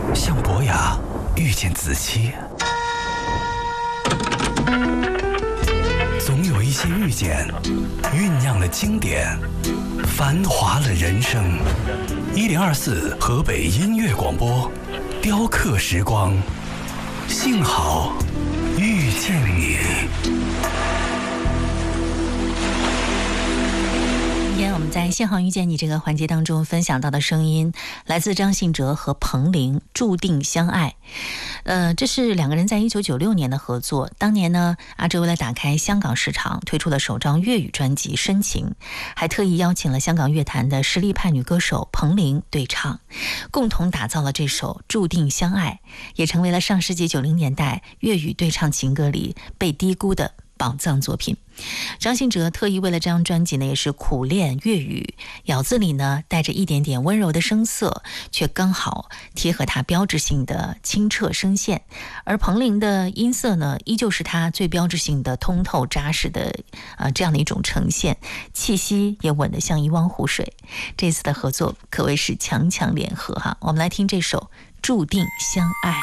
像博雅遇见子期，总有一些遇见酝酿了经典，繁华了人生。1024河北音乐广播，雕刻时光，幸好遇见你。 今天我们在幸好遇见你这个环节当中分享到的声音，来自张信哲和彭羚，注定相爱。这是两个人在1996年的合作。当年呢，阿哲为了打开香港市场，推出了首张粤语专辑《深情》，还特意邀请了香港乐坛的实力派女歌手彭羚对唱，共同打造了这首《注定相爱》，也成为了上世纪90年代粤语对唱情歌里被低估的宝藏作品。张信哲特意为了这张专辑呢，也是苦练粤语，咬字里呢带着一点点温柔的声色，却刚好贴合他标志性的清澈声线。而彭羚的音色呢，依旧是他最标志性的通透扎实的这样的一种呈现，气息也稳得像一汪湖水。这次的合作可谓是强强联合哈。我们来听这首《注定相爱》。